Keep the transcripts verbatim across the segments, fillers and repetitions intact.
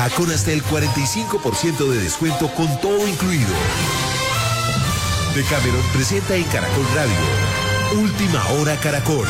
viaja con hasta el cuarenta y cinco por ciento de descuento con todo incluido. Decameron presenta en Caracol Radio Última Hora Caracol.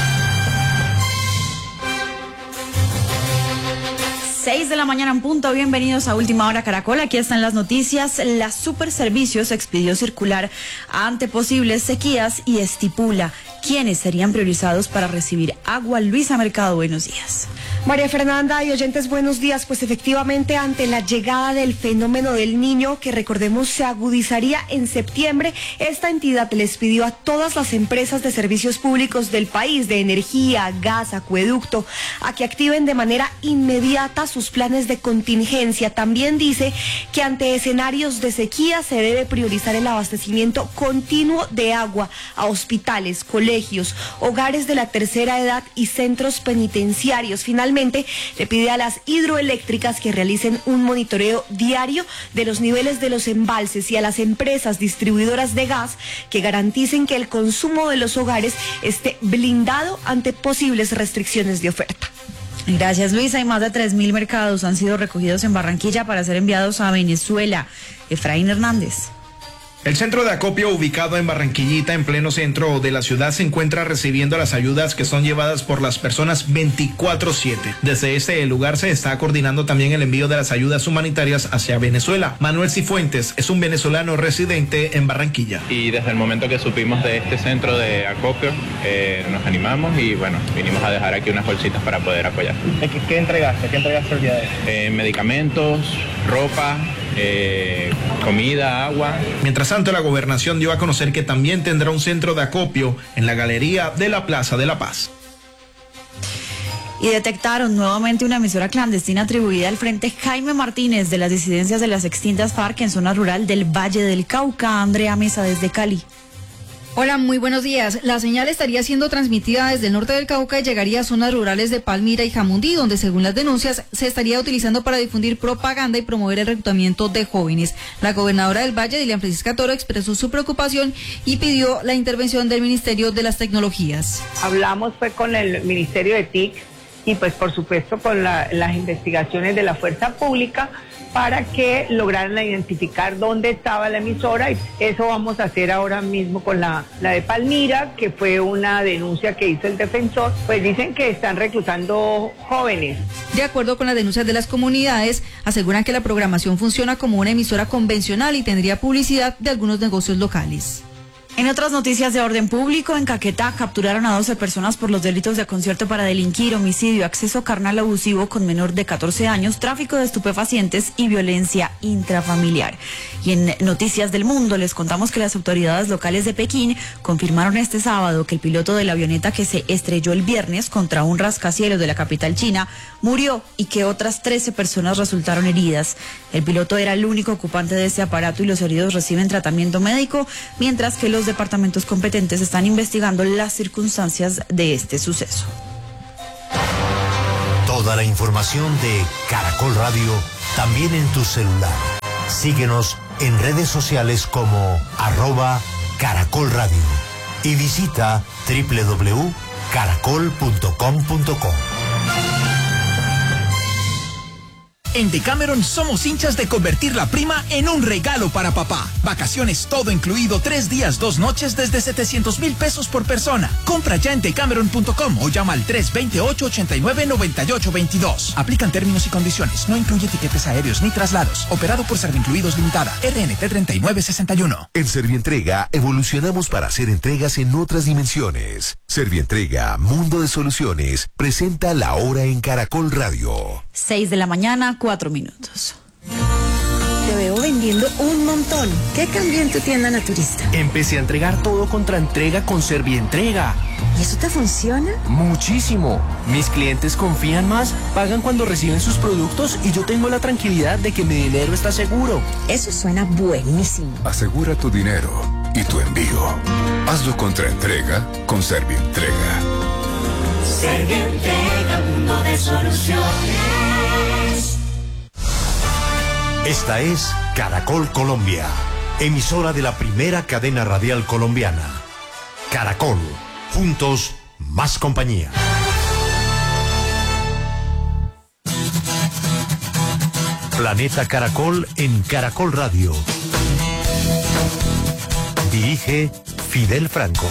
seis de la mañana en punto, bienvenidos a Última Hora Caracol. Aquí están las noticias. La Superservicios expidió circular ante posibles sequías y estipula quiénes serían priorizados para recibir agua. Luisa Mercado, buenos días. María Fernanda y oyentes, buenos días. Pues efectivamente, ante la llegada del fenómeno del Niño, que recordemos se agudizaría en septiembre, esta entidad les pidió a todas las empresas de servicios públicos del país, de energía, gas, acueducto, a que activen de manera inmediata sus planes de contingencia. También dice que ante escenarios de sequía se debe priorizar el abastecimiento continuo de agua a hospitales, colegios, hogares de la tercera edad y centros penitenciarios. Finalmente, le pide a las hidroeléctricas que realicen un monitoreo diario de los niveles de los embalses y a las empresas distribuidoras de gas que garanticen que el consumo de los hogares esté blindado ante posibles restricciones de oferta. Gracias, Luisa. Y más de tres mil mercados han sido recogidos en Barranquilla para ser enviados a Venezuela. Efraín Hernández. El centro de acopio ubicado en Barranquillita, en pleno centro de la ciudad, se encuentra recibiendo las ayudas que son llevadas por las personas veinticuatro siete. Desde este lugar se está coordinando también el envío de las ayudas humanitarias hacia Venezuela. Manuel Cifuentes es un venezolano residente en Barranquilla. Y desde el momento que supimos de este centro de acopio, eh, nos animamos y bueno, vinimos a dejar aquí unas bolsitas para poder apoyar. ¿Qué, qué entregaste? ¿Qué entregaste el día de hoy? Eh, medicamentos, ropa, eh, comida, agua. Mientras tanto, la gobernación dio a conocer que también tendrá un centro de acopio en la galería de la Plaza de la Paz. Y detectaron nuevamente una emisora clandestina atribuida al Frente Jaime Martínez de las disidencias de las extintas FARC en zona rural del Valle del Cauca. Andrea Mesa desde Cali. Hola, muy buenos días. La señal estaría siendo transmitida desde el norte del Cauca y llegaría a zonas rurales de Palmira y Jamundí, donde según las denuncias se estaría utilizando para difundir propaganda y promover el reclutamiento de jóvenes. La gobernadora del Valle, Dilian Francisca Toro, expresó su preocupación y pidió la intervención del Ministerio de las Tecnologías. Hablamos fue con el Ministerio de T I C y pues por supuesto con la, las investigaciones de la Fuerza Pública para que lograran identificar dónde estaba la emisora, y eso vamos a hacer ahora mismo con la, la de Palmira, que fue una denuncia que hizo el defensor. Pues dicen que están reclutando jóvenes. De acuerdo con las denuncias de las comunidades, aseguran que la programación funciona como una emisora convencional y tendría publicidad de algunos negocios locales. En otras noticias de orden público, en Caquetá capturaron a doce personas por los delitos de concierto para delinquir, homicidio, acceso carnal abusivo con menor de catorce años, tráfico de estupefacientes y violencia intrafamiliar. Y en noticias del mundo les contamos que las autoridades locales de Pekín confirmaron este sábado que el piloto de la avioneta que se estrelló el viernes contra un rascacielos de la capital china murió y que otras trece personas resultaron heridas. El piloto era el único ocupante de ese aparato y los heridos reciben tratamiento médico, mientras que los departamentos competentes están investigando las circunstancias de este suceso. Toda la información de Caracol Radio también en tu celular. Síguenos en redes sociales como arroba Caracol Radio y visita doble u doble u doble u punto caracol punto com punto co. En Decameron somos hinchas de convertir la prima en un regalo para papá. Vacaciones todo incluido, tres días, dos noches desde setecientos mil pesos por persona. Compra ya en decameron punto com o llama al tres dos ocho, ocho nueve, nueve ocho dos dos. Aplican términos y condiciones. No incluye tiquetes aéreos ni traslados. Operado por Servincluidos Limitada. R N T treinta y nueve sesenta y uno. En Servientrega evolucionamos para hacer entregas en otras dimensiones. Servientrega, Mundo de Soluciones, presenta La Hora en Caracol Radio. seis de la mañana, cuatro minutos. Te veo vendiendo un montón. ¿Qué cambió en tu tienda naturista? Empecé a entregar todo contra entrega con Servientrega. ¿Y eso te funciona? Muchísimo. Mis clientes confían más, pagan cuando reciben sus productos y yo tengo la tranquilidad de que mi dinero está seguro. Eso suena buenísimo. Asegura tu dinero y tu envío. Hazlo contra entrega con Servientrega. Servientrega, mundo de soluciones. Esta es Caracol Colombia, emisora de la primera cadena radial colombiana. Caracol, juntos, más compañía. Planeta Caracol en Caracol Radio. Dirige Fidel Franco.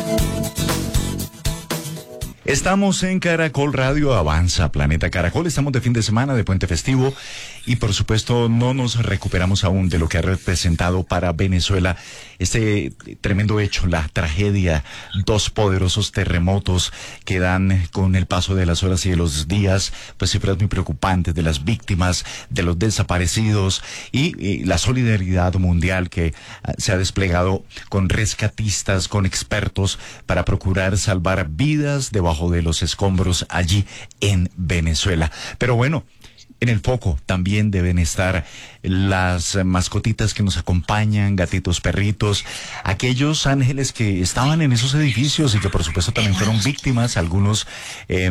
Estamos en Caracol Radio, avanza Planeta Caracol, estamos de fin de semana, de puente festivo y por supuesto no nos recuperamos aún de lo que ha representado para Venezuela este tremendo hecho, la tragedia, dos poderosos terremotos que dan con el paso de las horas y de los días, pues cifras muy preocupantes de las víctimas, de los desaparecidos y, y la solidaridad mundial que uh, se ha desplegado con rescatistas, con expertos para procurar salvar vidas debajo de los escombros allí en Venezuela. Pero bueno, en el foco también deben estar las mascotitas que nos acompañan, gatitos, perritos, aquellos ángeles que estaban en esos edificios y que por supuesto también fueron víctimas, algunos eh,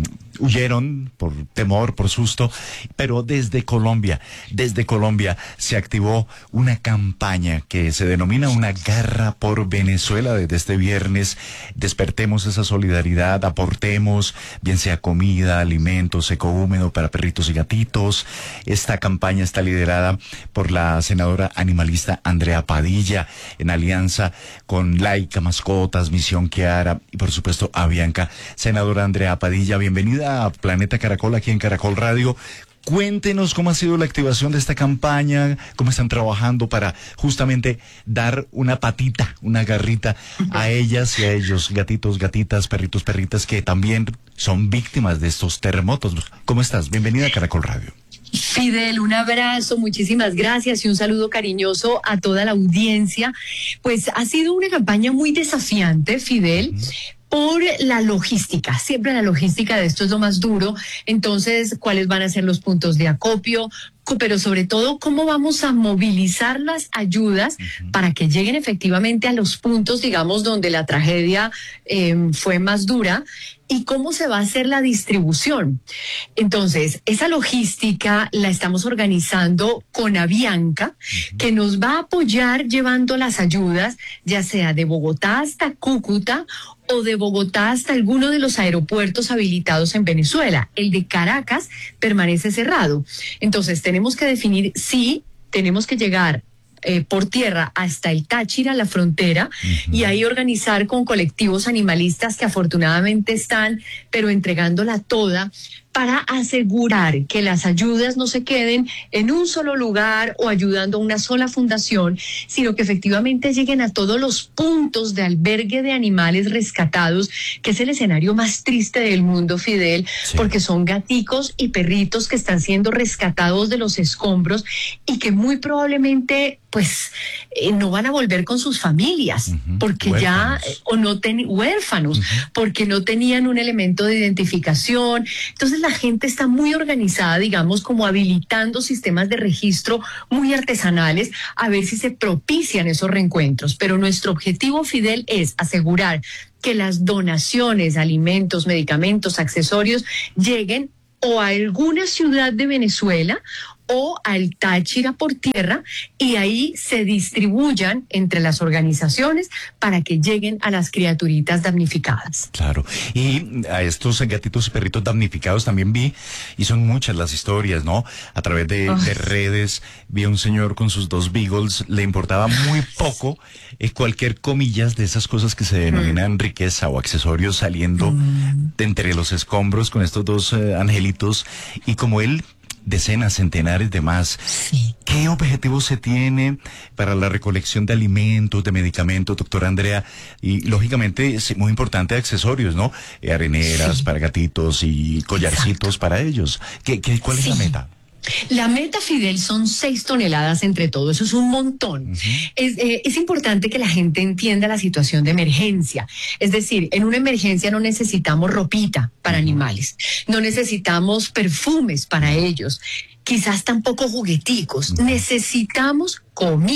huyeron por temor, por susto, pero desde Colombia, desde Colombia se activó una campaña que se denomina Una Garra por Venezuela. Desde este viernes despertemos esa solidaridad, aportemos, bien sea comida, alimentos, seco húmedo para perritos y gatitos. Esta campaña está liderada por la senadora animalista Andrea Padilla, en alianza con Laica Mascotas, Misión Kiara y por supuesto Avianca. Senadora Andrea Padilla, bienvenida a Planeta Caracol aquí en Caracol Radio. Cuéntenos cómo ha sido la activación de esta campaña, cómo están trabajando para justamente dar una patita, una garrita a ellas y a ellos, gatitos, gatitas, perritos, perritas, que también son víctimas de estos terremotos. ¿Cómo estás? Bienvenida a Caracol Radio. Fidel, un abrazo, muchísimas gracias y un saludo cariñoso a toda la audiencia. Pues ha sido una campaña muy desafiante, Fidel. Uh-huh. Por la logística, siempre la logística de esto es lo más duro. Entonces, ¿cuáles van a ser los puntos de acopio? Pero sobre todo, ¿cómo vamos a movilizar las ayudas uh-huh. para que lleguen efectivamente a los puntos, digamos, donde la tragedia eh, fue más dura? ¿Y cómo se va a hacer la distribución? Entonces, esa logística la estamos organizando con Avianca, uh-huh. que nos va a apoyar llevando las ayudas, ya sea de Bogotá hasta Cúcuta o de Bogotá hasta alguno de los aeropuertos habilitados en Venezuela. El de Caracas permanece cerrado. Entonces, tenemos que definir si tenemos que llegar Eh, por tierra hasta el Táchira, la frontera, uh-huh. y ahí organizar con colectivos animalistas que afortunadamente están, pero entregándola toda, para asegurar que las ayudas no se queden en un solo lugar o ayudando a una sola fundación, sino que efectivamente lleguen a todos los puntos de albergue de animales rescatados, que es el escenario más triste del mundo, Fidel, sí. porque son gaticos y perritos que están siendo rescatados de los escombros y que muy probablemente pues eh, no van a volver con sus familias, uh-huh. porque huérfanos. ya, eh, o no tenían huérfanos, uh-huh. porque no tenían un elemento de identificación. Entonces la gente está muy organizada, digamos, como habilitando sistemas de registro muy artesanales, a ver si se propician esos reencuentros. Pero nuestro objetivo, Fidel, es asegurar que las donaciones, alimentos, medicamentos, accesorios, lleguen o a alguna ciudad de Venezuela o al Táchira por tierra, y ahí se distribuyan entre las organizaciones para que lleguen a las criaturitas damnificadas. Claro, y a estos gatitos y perritos damnificados también vi, y son muchas las historias, ¿no? A través de, de redes, vi a un señor con sus dos beagles, le importaba muy poco eh, cualquier comillas de esas cosas que se denominan mm. riqueza o accesorios saliendo mm. de entre los escombros con estos dos eh, angelitos, y como él decenas, centenares de más. Sí. ¿Qué objetivo se tiene para la recolección de alimentos, de medicamentos, doctora Andrea? Y lógicamente es muy importante accesorios, ¿no? Eh, areneras sí. para gatitos y collarcitos Exacto. para ellos. ¿Qué, qué, ¿Cuál sí. es la meta? La meta, Fidel, son seis toneladas entre todo. Eso es un montón. Uh-huh. Es, eh, es importante que la gente entienda la situación de emergencia. Es decir, en una emergencia no necesitamos ropita para uh-huh. animales. No necesitamos perfumes para ellos. Quizás tampoco jugueticos. Uh-huh. Necesitamos comida.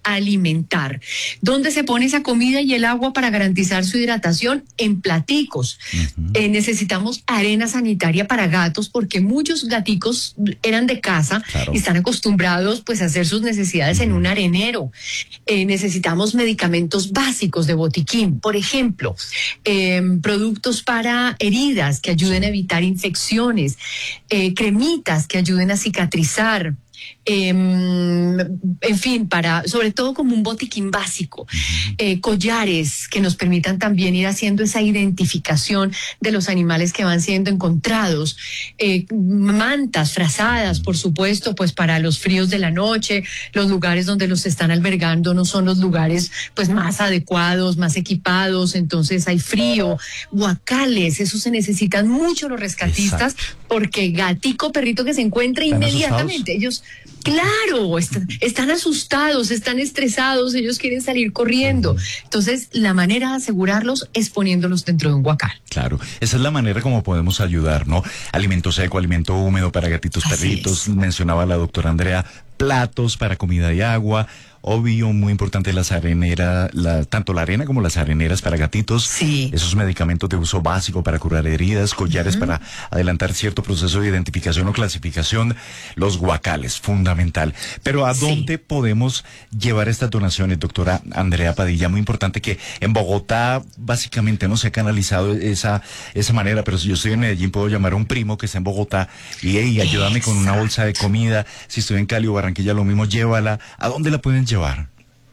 alimentar. ¿Dónde se pone esa comida y el agua para garantizar su hidratación? En platicos. Uh-huh. Eh, necesitamos arena sanitaria para gatos porque muchos gaticos eran de casa, claro, y están acostumbrados pues a hacer sus necesidades uh-huh. en un arenero. Eh, necesitamos medicamentos básicos de botiquín, por ejemplo, eh, productos para heridas que ayuden a evitar infecciones, eh, cremitas que ayuden a cicatrizar. Eh, en fin, para, sobre todo como un botiquín básico, uh-huh. eh, collares que nos permitan también ir haciendo esa identificación de los animales que van siendo encontrados, eh, mantas, frazadas, por supuesto, pues para los fríos de la noche, los lugares donde los están albergando no son los lugares pues más adecuados, más equipados, entonces hay frío, guacales, eso se necesitan mucho los rescatistas. Exacto. Porque gatico, perrito que se encuentra inmediatamente, asustados? Ellos, claro, están, están asustados, están estresados, ellos quieren salir corriendo. Entonces, la manera de asegurarlos es poniéndolos dentro de un guacal. Claro, esa es la manera como podemos ayudar, ¿no? Alimento seco, alimento húmedo para gatitos, así perritos, es. Mencionaba la doctora Andrea, platos para comida y agua. Obvio, muy importante las areneras, la, tanto la arena como las areneras para gatitos. Sí. Esos medicamentos de uso básico para curar heridas, collares uh-huh. para adelantar cierto proceso de identificación o clasificación, los guacales, fundamental. Pero ¿a sí. dónde podemos llevar estas donaciones, doctora Andrea Padilla? Muy importante que en Bogotá básicamente no se ha canalizado esa, esa manera, pero si yo estoy en Medellín puedo llamar a un primo que está en Bogotá y hey, ayúdame con una bolsa de comida. Si estoy en Cali o Barranquilla lo mismo, llévala. ¿A dónde la pueden llevar? llevar?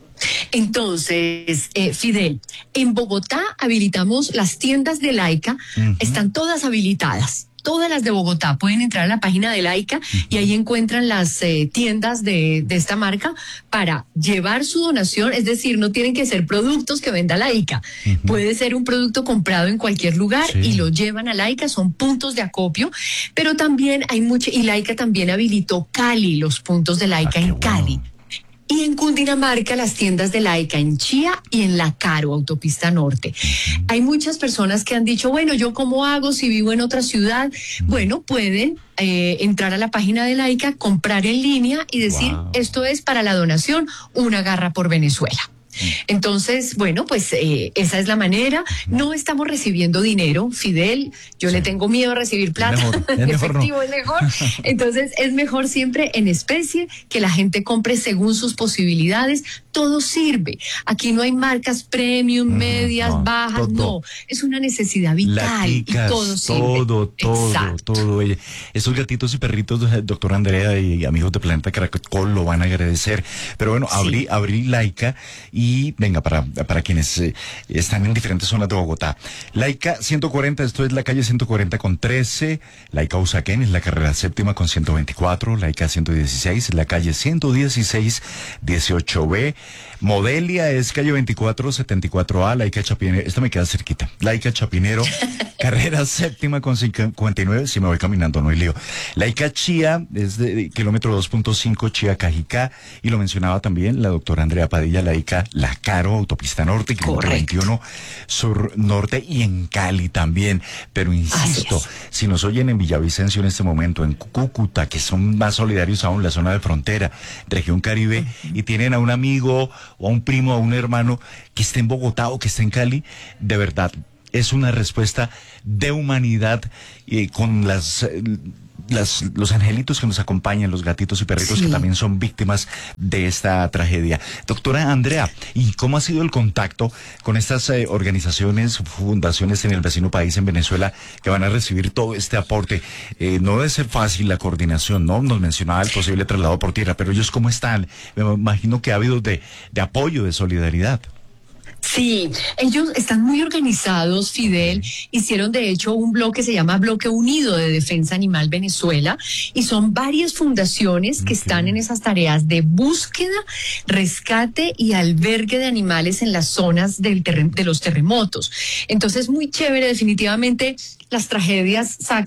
Entonces, eh, Fidel, en Bogotá habilitamos las tiendas de Laica, uh-huh. están todas habilitadas. Todas las de Bogotá pueden entrar a la página de Laica uh-huh. y ahí encuentran las eh, tiendas de, de esta marca para llevar su donación, es decir, no tienen que ser productos que venda Laica, uh-huh. puede ser un producto comprado en cualquier lugar sí. y lo llevan a Laica, son puntos de acopio, pero también hay mucho, y Laica también habilitó Cali, los puntos de Laica ah, en Cali. Bueno. Y en Cundinamarca, las tiendas de Laica en Chía y en La Caro, autopista norte. Uh-huh. Hay muchas personas que han dicho, bueno, ¿yo cómo hago si vivo en otra ciudad? Uh-huh. Bueno, pueden eh, entrar a la página de Laica, comprar en línea y decir, wow. esto es para la donación, una garra por Venezuela. Entonces, bueno, pues eh, esa es la manera. No estamos recibiendo dinero, Fidel. Yo sí. le tengo miedo a recibir plata. Es mejor, es efectivo mejor no. es mejor. Entonces, es mejor siempre en especie que la gente compre según sus posibilidades. Todo sirve. Aquí no hay marcas premium, medias, no, bajas. Todo. No, es una necesidad vital. Laticas, y todo sirve. Todo, todo, Exacto. todo. Esos gatitos y perritos, doctora Andrea y amigos de Planeta Caracol, lo van a agradecer. Pero bueno, sí. abrí, abrí Laica y venga, para, para quienes eh, están en diferentes zonas de Bogotá. Laica ciento cuarenta, esto es la calle ciento cuarenta con trece. Laica Usaquén es la carrera séptima con ciento veinticuatro. Laica ciento dieciséis, la calle ciento dieciséis, dieciocho B. Modelia es calle veinticuatro setenta y cuatro A, Laica Chapinero, esto me queda cerquita, Laica Chapinero, carrera séptima con cincuenta y nueve, si me voy caminando no hay lío. Laica Chía es de, de kilómetro dos punto cinco, Chía Cajicá, y lo mencionaba también la doctora Andrea Padilla, Laica La Caro, autopista norte, kilómetro veintiuno, sur norte, y en Cali también. Pero insisto, si nos oyen en Villavicencio en este momento, en Cúcuta, que son más solidarios aún, la zona de frontera, región Caribe, uh-huh. y tienen a un amigo o a un primo, a un hermano que esté en Bogotá o que esté en Cali, de verdad, es una respuesta de humanidad eh, con las... Eh, Las, los angelitos que nos acompañan, los gatitos y perritos sí. que también son víctimas de esta tragedia. Doctora Andrea, ¿y cómo ha sido el contacto con estas eh, organizaciones, fundaciones en el vecino país, en Venezuela, que van a recibir todo este aporte? Eh, no debe ser fácil la coordinación, ¿no? Nos mencionaba el posible traslado por tierra, pero ellos ¿cómo están? Me imagino que ha habido de, de apoyo, de solidaridad. Sí, ellos están muy organizados, Fidel. Hicieron de hecho un bloque que se llama Bloque Unido de Defensa Animal Venezuela y son varias fundaciones que okay. están en esas tareas de búsqueda, rescate y albergue de animales en las zonas del terre- de los terremotos. Entonces, muy chévere, definitivamente las tragedias sacan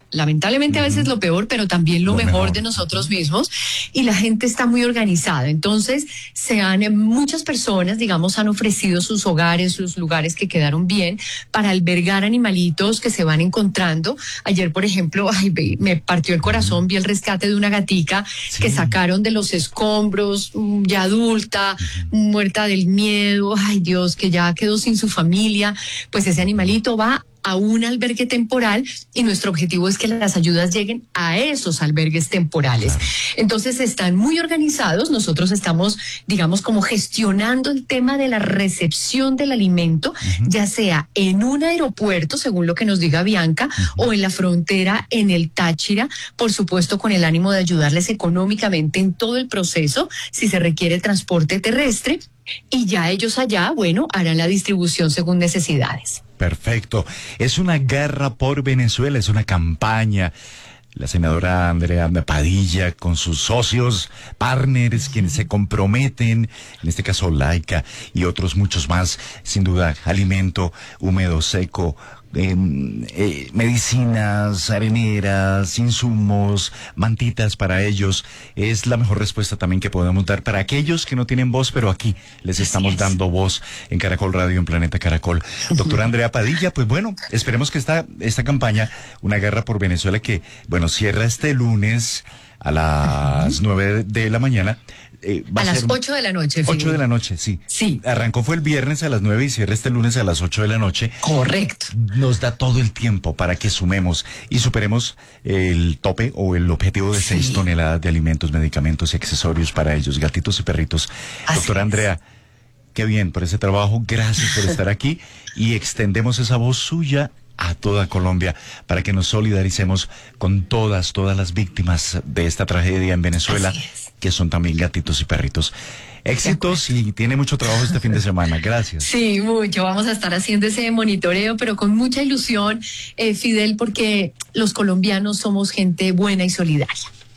lamentablemente a veces lo peor, pero también lo, lo mejor, mejor de nosotros mismos, y la gente está muy organizada. Entonces, se han, muchas personas, digamos, han ofrecido sus hogares, sus lugares que quedaron bien para albergar animalitos que se van encontrando. Ayer, por ejemplo, ay, me partió el corazón, vi el rescate de una gatica sí. que sacaron de los escombros, ya adulta, muerta del miedo, ay Dios, que ya quedó sin su familia. Pues ese animalito va a un albergue temporal y nuestro objetivo es que las ayudas lleguen a esos albergues temporales. Claro. Entonces están muy organizados, nosotros estamos, digamos, como gestionando el tema de la recepción del alimento, uh-huh. ya sea en un aeropuerto, según lo que nos diga Bianca, uh-huh. o en la frontera, en el Táchira, por supuesto con el ánimo de ayudarles económicamente en todo el proceso, si se requiere transporte terrestre, y ya ellos allá, bueno, harán la distribución según necesidades. Perfecto. Es una guerra por Venezuela, es una campaña. La senadora Andrea Padilla con sus socios, partners, quienes se comprometen, en este caso Laica y otros muchos más, sin duda, alimento húmedo, seco, eh, eh, medicinas, areneras, insumos, mantitas para ellos. Es la mejor respuesta también que podemos dar para aquellos que no tienen voz, pero aquí les estamos dando voz en Caracol Radio, en Planeta Caracol. Doctora Andrea Padilla, pues bueno, esperemos que esta, esta campaña, una guerra por Venezuela, que, bueno, cierra este lunes a las nueve de la mañana. Eh, va a, a las ser ocho de la noche. Ocho de la noche, sí. Sí. Arrancó fue el viernes a las nueve y cierra este lunes a las ocho de la noche. Correcto. Nos da todo el tiempo para que sumemos y superemos el tope o el objetivo de sí. seis toneladas de alimentos, medicamentos y accesorios para ellos, gatitos y perritos. Así Doctora Andrea, qué bien por ese trabajo. Gracias por estar aquí y extendemos esa voz suya a toda Colombia para que nos solidaricemos con todas, todas las víctimas de esta tragedia en Venezuela, que son también gatitos y perritos. Éxitos y tiene mucho trabajo este fin de semana. Gracias. Sí, mucho. Vamos a estar haciendo ese monitoreo, pero con mucha ilusión, eh, Fidel, porque los colombianos somos gente buena y solidaria.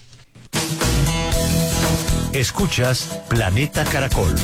Escuchas Planeta Caracol.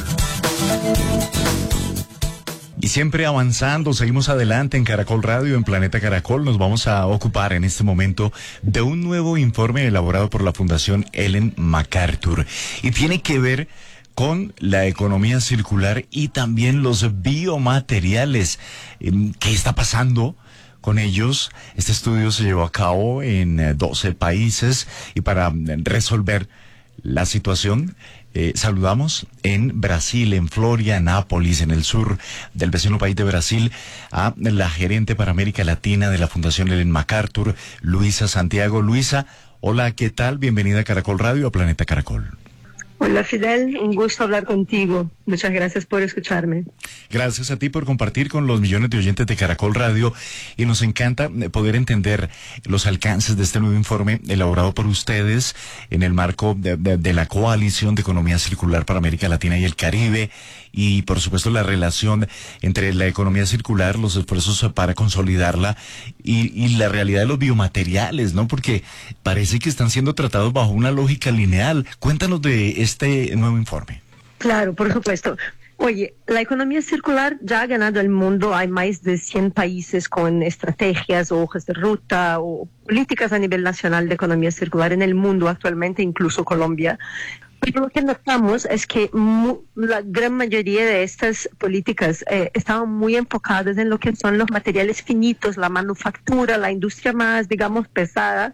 Y siempre avanzando, seguimos adelante en Caracol Radio, en Planeta Caracol. Nos vamos a ocupar en este momento de un nuevo informe elaborado por la Fundación Ellen MacArthur. Y tiene que ver con la economía circular y también los biomateriales. ¿Qué está pasando con ellos? Este estudio se llevó a cabo en doce países y para resolver la situación, Eh, saludamos en Brasil, en Florianópolis, en el sur del vecino país de Brasil, a la gerente para América Latina de la Fundación Ellen MacArthur, Luisa Santiago. Luisa, hola, ¿qué tal? Bienvenida a Caracol Radio, a Planeta Caracol. Hola Fidel, un gusto hablar contigo. Muchas gracias por escucharme. Gracias a ti por compartir con los millones de oyentes de Caracol Radio y nos encanta poder entender los alcances de este nuevo informe elaborado por ustedes en el marco de, de, de la Coalición de Economía Circular para América Latina y el Caribe y por supuesto la relación entre la economía circular, los esfuerzos para consolidarla y, y la realidad de los biomateriales, ¿no? Porque parece que están siendo tratados bajo una lógica lineal. Cuéntanos de este nuevo informe. Claro, por supuesto. Oye, la economía circular ya ha ganado el mundo. Hay más de cien países con estrategias o hojas de ruta o políticas a nivel nacional de economía circular en el mundo actualmente, incluso Colombia. Pero lo que notamos es que mu- la gran mayoría de estas políticas eh, estaban muy enfocadas en lo que son los materiales finitos, la manufactura, la industria más, digamos, pesada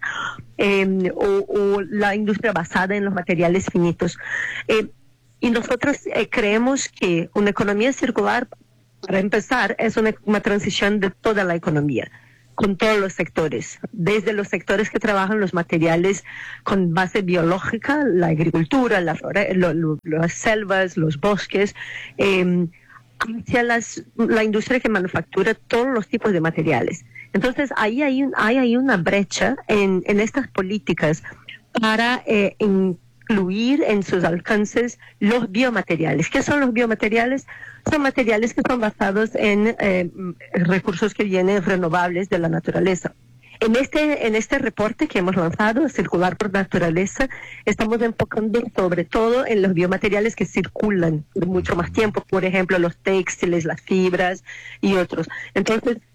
eh, o, o la industria basada en los materiales finitos. Eh, y nosotros eh, creemos que una economía circular, para empezar, es una, una transición de toda la economía, con todos los sectores, desde los sectores que trabajan los materiales con base biológica, la agricultura, la flore- lo, lo, las selvas, los bosques, eh, hacia las, la industria que manufactura todos los tipos de materiales. Entonces, ahí hay, un, hay, hay una brecha en, en estas políticas para eh, incluir en sus alcances los biomateriales. ¿Qué son los biomateriales? Son materiales que son basados en eh, recursos que vienen renovables de la naturaleza. En este, en este reporte que hemos lanzado, Circular por Naturaleza, estamos enfocando sobre todo en los biomateriales que circulan por mucho más tiempo, por ejemplo, los textiles, las fibras y otros. Entonces,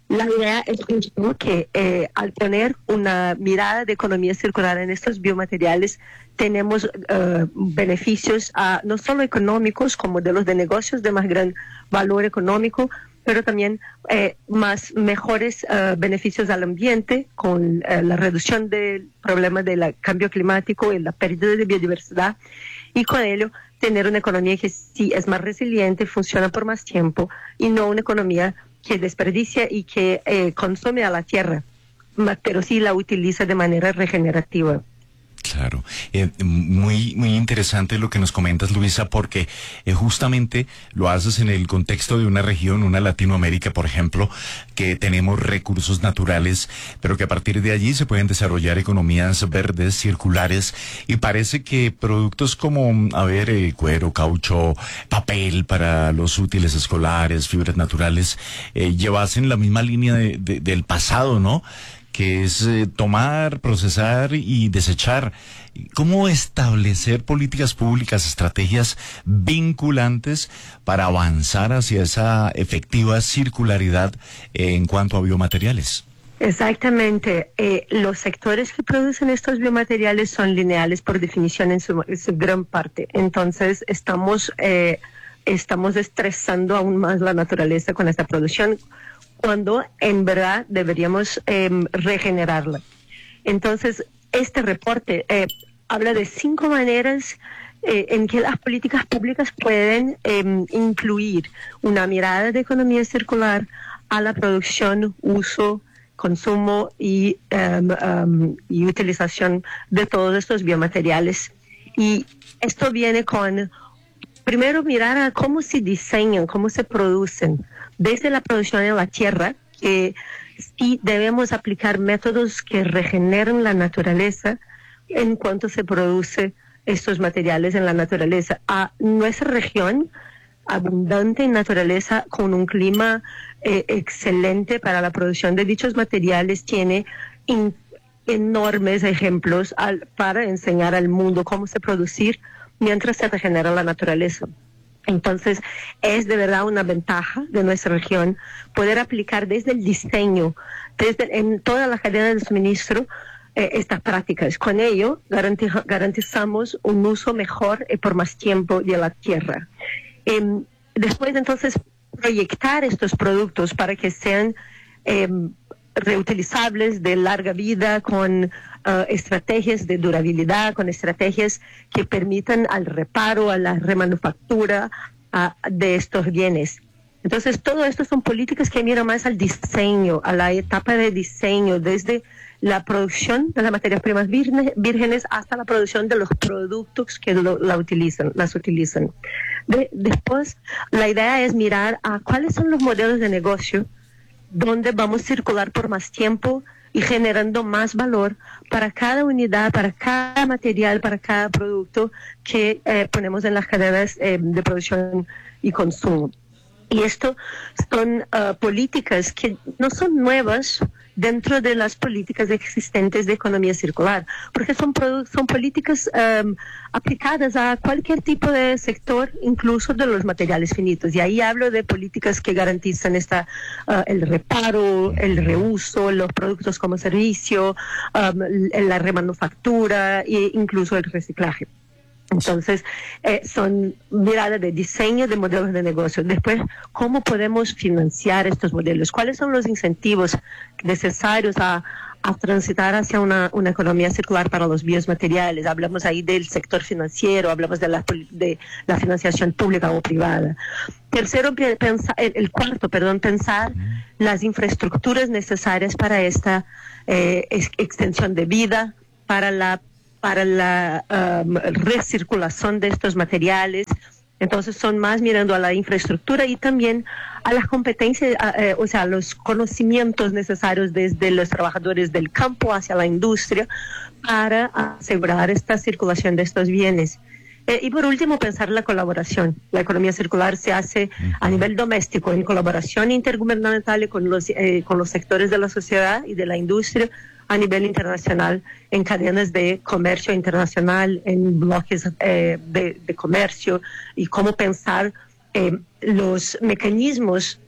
La idea es justo que eh, al poner una mirada de economía circular en estos biomateriales, tenemos uh, beneficios uh, no solo económicos, como modelos de negocios de más gran valor económico, pero también eh, más mejores uh, beneficios al ambiente, con uh, la reducción del problema del cambio climático y la pérdida de biodiversidad, y con ello tener una economía que sí es más resiliente, funciona por más tiempo, y no una economía que desperdicia y que eh, consume a la tierra, pero sí la utiliza de manera regenerativa. Claro, eh, muy muy interesante lo que nos comentas, Luisa, porque eh, justamente lo haces en el contexto de una región, una Latinoamérica, por ejemplo, que tenemos recursos naturales, pero que a partir de allí se pueden desarrollar economías verdes, circulares, y parece que productos como, a ver, eh, cuero, caucho, papel para los útiles escolares, fibras naturales, eh, llevasen la misma línea de, de, del pasado, ¿no?, que es eh, tomar, procesar y desechar. ¿Cómo establecer políticas públicas, estrategias vinculantes para avanzar hacia esa efectiva circularidad eh, en cuanto a biomateriales? Exactamente. Eh, los sectores que producen estos biomateriales son lineales por definición en su, en su gran parte. Entonces estamos, eh, estamos estresando aún más la naturaleza con esta producción, cuando en verdad deberíamos eh, regenerarla. Entonces, este reporte eh, habla de cinco maneras eh, en que las políticas públicas pueden eh, incluir una mirada de economía circular a la producción, uso, consumo y, um, um, y utilización de todos estos biomateriales. Y esto viene con, primero, mirar a cómo se diseñan, cómo se producen, desde la producción en la tierra, que sí debemos aplicar métodos que regeneren la naturaleza en cuanto se produce estos materiales en la naturaleza. A nuestra región, abundante en naturaleza, con un clima eh, excelente para la producción de dichos materiales, tiene in, enormes ejemplos al, para enseñar al mundo cómo se producir mientras se regenera la naturaleza. Entonces, es de verdad una ventaja de nuestra región poder aplicar desde el diseño, desde en toda la cadena de suministro, eh, estas prácticas. Con ello, garantiza, garantizamos un uso mejor y por más tiempo de la tierra. Eh, después, entonces, proyectar estos productos para que sean eh, reutilizables, de larga vida, con uh, estrategias de durabilidad, con estrategias que permitan al reparo, a la remanufactura uh, de estos bienes. Entonces, todo esto son políticas que miran más al diseño, a la etapa de diseño, desde la producción de las materias primas vírgenes hasta la producción de los productos que lo, la utilizan, las utilizan. De, después, la idea es mirar a cuáles son los modelos de negocio donde vamos a circular por más tiempo y generando más valor para cada unidad, para cada material, para cada producto que eh, ponemos en las cadenas eh, de producción y consumo. Y esto son uh, políticas que no son nuevas dentro de las políticas existentes de economía circular, porque son, son políticas um, aplicadas a cualquier tipo de sector, incluso de los materiales finitos. Y ahí hablo de políticas que garantizan esta, uh, el reparo, el reuso, los productos como servicio, um, la remanufactura e incluso el reciclaje. Entonces, eh, son miradas de diseño de modelos de negocio. Después, ¿cómo podemos financiar estos modelos? ¿Cuáles son los incentivos necesarios a, a transitar hacia una, una economía circular para los biomateriales? Hablamos ahí del sector financiero, hablamos de la, de la financiación pública o privada. Tercero, pensar, el, el cuarto, perdón, pensar las infraestructuras necesarias para esta eh, ex, extensión de vida, para la para la um, recirculación de estos materiales. Entonces son más mirando a la infraestructura y también a las competencias, a, eh, o sea, los conocimientos necesarios desde los trabajadores del campo hacia la industria para asegurar esta circulación de estos bienes. Eh, y por último, pensar la colaboración. La economía circular se hace a nivel doméstico, en colaboración intergubernamental con los, eh, con los sectores de la sociedad y de la industria, a nivel internacional, en cadenas de comercio internacional, en bloques eh, de, de comercio, y cómo pensar eh, los mecanismos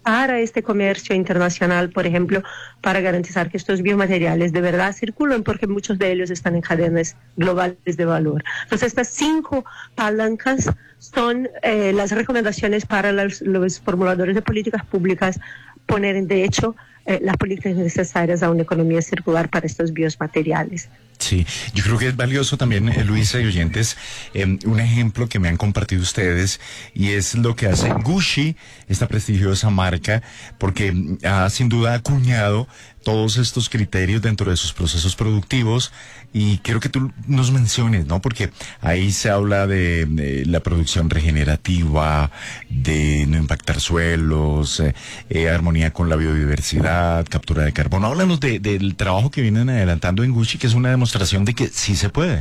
para este comercio internacional, por ejemplo, para garantizar que estos biomateriales de verdad circulen, porque muchos de ellos están en cadenas globales de valor. Entonces, estas cinco palancas son eh, las recomendaciones para los, los formuladores de políticas públicas poner en de hecho eh, las políticas necesarias a una economía circular para estos biomateriales. Sí, yo creo que es valioso también, eh, Luisa y oyentes, eh, un ejemplo que me han compartido ustedes, y es lo que hace Gucci, esta prestigiosa marca, porque ha sin duda acuñado todos estos criterios dentro de sus procesos productivos, y quiero que tú nos menciones, ¿no? Porque ahí se habla de, de la producción regenerativa, de no impactar suelos, eh, eh, armonía con la biodiversidad, captura de carbono. Háblanos de, del trabajo que vienen adelantando en Gucci, que es una demostración de que sí se puede.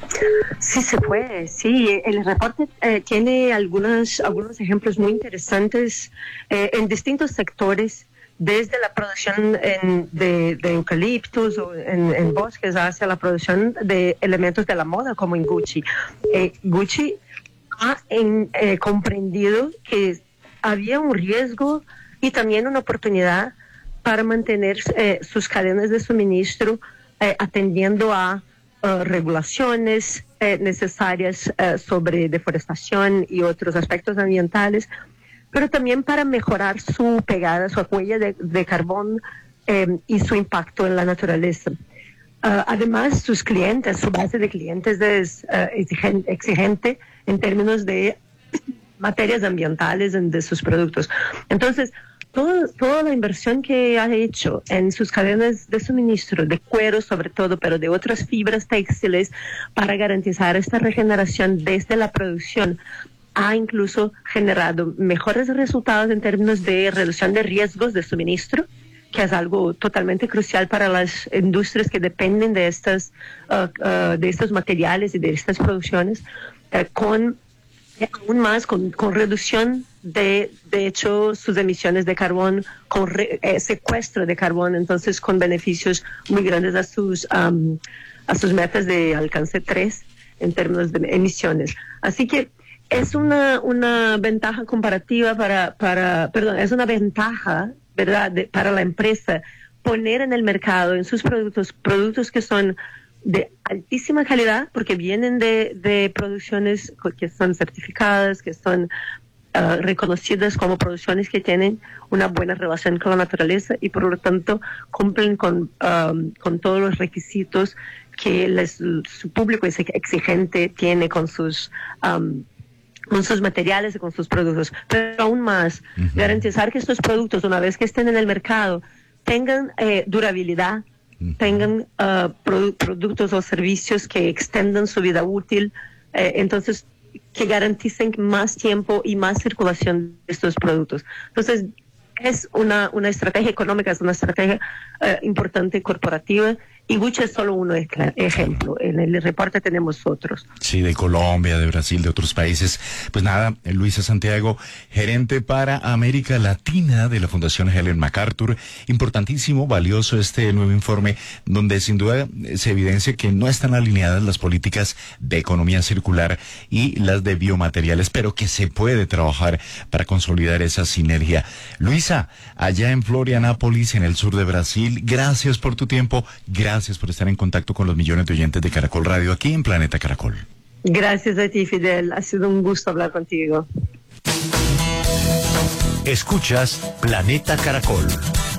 Sí se puede, sí. El reporte eh, tiene algunos, algunos ejemplos muy interesantes eh, en distintos sectores, desde la producción en, de, de eucaliptos o en, en bosques hacia la producción de elementos de la moda, como en Gucci. Eh, Gucci ha en, eh, comprendido que había un riesgo y también una oportunidad para mantener eh, sus cadenas de suministro eh, atendiendo a uh, regulaciones eh, necesarias eh, sobre deforestación y otros aspectos ambientales, pero también para mejorar su pegada, su huella de, de carbón eh, y su impacto en la naturaleza. Uh, además, sus clientes, su base de clientes es uh, exigente, exigente en términos de materias ambientales de sus productos. Entonces, todo, toda la inversión que ha hecho en sus cadenas de suministro, de cuero sobre todo, pero de otras fibras textiles, para garantizar esta regeneración desde la producción, ha incluso generado mejores resultados en términos de reducción de riesgos de suministro, que es algo totalmente crucial para las industrias que dependen de estas uh, uh, de estos materiales y de estas producciones, uh, con eh, aún más con, con reducción de de hecho sus emisiones de carbón, con re, eh, secuestro de carbón, entonces con beneficios muy grandes a sus um, a sus metas de alcance tres en términos de emisiones. Así que es una, una ventaja comparativa para, para, perdón, es una ventaja, ¿verdad?, de, para la empresa poner en el mercado, en sus productos, productos que son de altísima calidad, porque vienen de, de producciones que son certificadas, que son uh, reconocidas como producciones que tienen una buena relación con la naturaleza y por lo tanto cumplen con, um, con todos los requisitos que les, su público exigente tiene con sus um, con sus materiales y con sus productos, pero aún más, uh-huh. garantizar que estos productos, una vez que estén en el mercado, tengan eh, durabilidad, uh-huh. tengan uh, produ- productos o servicios que extendan su vida útil, eh, entonces que garanticen más tiempo y más circulación de estos productos. Entonces, es una, una estrategia económica, es una estrategia uh, importante corporativa, y Gucci es solo un ejemplo. En el reporte tenemos otros. Sí, de Colombia, de Brasil, de otros países. Pues nada, Luisa Santiago, gerente para América Latina de la Fundación Helen MacArthur. Importantísimo, valioso este nuevo informe, donde sin duda se evidencia que no están alineadas las políticas de economía circular y las de biomateriales, pero que se puede trabajar para consolidar esa sinergia. Luisa, allá en Florianápolis, en el sur de Brasil, gracias por tu tiempo, gracias Gracias por estar en contacto con los millones de oyentes de Caracol Radio aquí en Planeta Caracol. Gracias a ti, Fidel. Ha sido un gusto hablar contigo. Escuchas Planeta Caracol.